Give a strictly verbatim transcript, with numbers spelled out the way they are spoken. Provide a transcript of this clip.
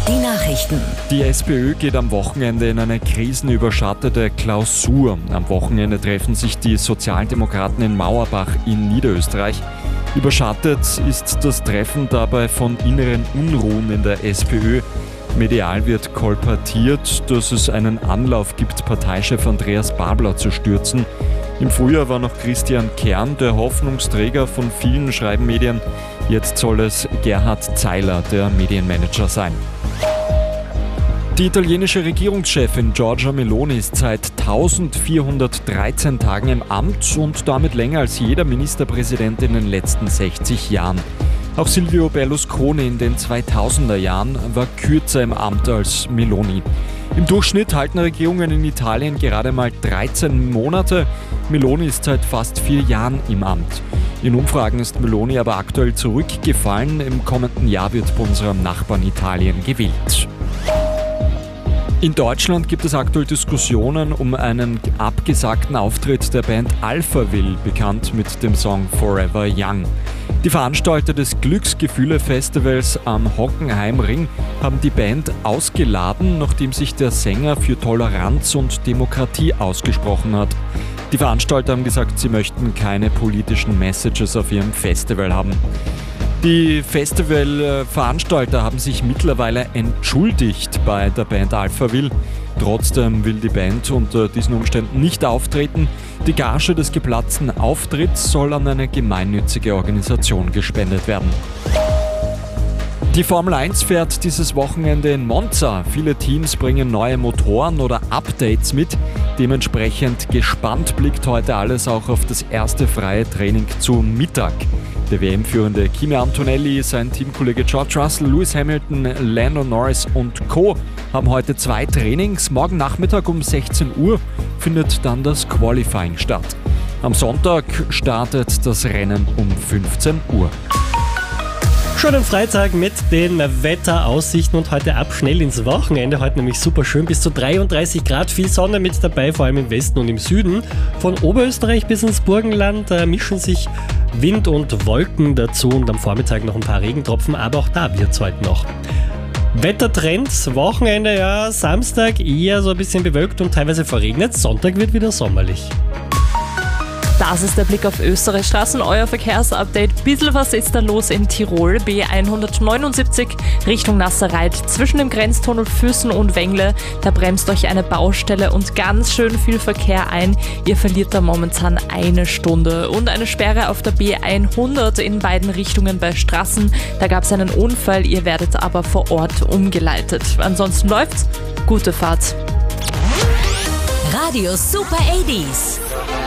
Die Nachrichten. Die SPÖ geht am Wochenende in eine krisenüberschattete Klausur. Am Wochenende treffen sich die Sozialdemokraten in Mauerbach in Niederösterreich. Überschattet ist das Treffen dabei von inneren Unruhen in der SPÖ. Medial wird kolportiert, dass es einen Anlauf gibt, Parteichef Andreas Babler zu stürzen. Im Frühjahr war noch Christian Kern der Hoffnungsträger von vielen, schreiben Medien. Jetzt soll es Gerhard Zeiler, der Medienmanager, sein. Die italienische Regierungschefin Giorgia Meloni ist seit eintausendvierhundertdreizehn Tagen im Amt und damit länger als jeder Ministerpräsident in den letzten sechzig Jahren. Auch Silvio Berlusconi in den zweitausender Jahren war kürzer im Amt als Meloni. Im Durchschnitt halten Regierungen in Italien gerade mal dreizehn Monate. Meloni ist seit fast vier Jahren im Amt. In Umfragen ist Meloni aber aktuell zurückgefallen. Im kommenden Jahr wird bei unserem Nachbarn Italien gewählt. In Deutschland gibt es aktuell Diskussionen um einen abgesagten Auftritt der Band Alphaville, bekannt mit dem Song Forever Young. Die Veranstalter des Glücksgefühle-Festivals am Hockenheimring haben die Band ausgeladen, nachdem sich der Sänger für Toleranz und Demokratie ausgesprochen hat. Die Veranstalter haben gesagt, sie möchten keine politischen Messages auf ihrem Festival haben. Die Festivalveranstalter haben sich mittlerweile entschuldigt bei der Band Alphaville. Trotzdem will die Band unter diesen Umständen nicht auftreten. Die Gage des geplatzten Auftritts soll an eine gemeinnützige Organisation gespendet werden. Die Formel eins fährt dieses Wochenende in Monza. Viele Teams bringen neue Motoren oder Updates mit. Dementsprechend gespannt blickt heute alles auch auf das erste freie Training zu Mittag. Der W M-führende Kimi Antonelli, sein Teamkollege George Russell, Lewis Hamilton, Lando Norris und Co. haben heute zwei Trainings. Morgen Nachmittag um sechzehn Uhr findet dann das Qualifying statt. Am Sonntag startet das Rennen um fünfzehn Uhr. Schönen Freitag mit den Wetteraussichten und heute ab schnell ins Wochenende. Heute nämlich super schön, bis zu dreiunddreißig Grad, viel Sonne mit dabei, vor allem im Westen und im Süden. Von Oberösterreich bis ins Burgenland äh, mischen sich Wind und Wolken dazu und am Vormittag noch ein paar Regentropfen, aber auch da wird es heute noch. Wettertrends, Wochenende, ja, Samstag eher so ein bisschen bewölkt und teilweise verregnet, Sonntag wird wieder sommerlich. Das ist der Blick auf Österreichs Straßen, euer Verkehrsupdate. Bisschen was ist da los in Tirol? B hundertneunundsiebzig Richtung Nasserreit zwischen dem Grenztunnel Füssen und Wengle. Da bremst euch eine Baustelle und ganz schön viel Verkehr ein. Ihr verliert da momentan eine Stunde. Und eine Sperre auf der B hundert in beiden Richtungen bei Straßen. Da gab es einen Unfall, ihr werdet aber vor Ort umgeleitet. Ansonsten läuft's. Gute Fahrt. Radio Super achtzig.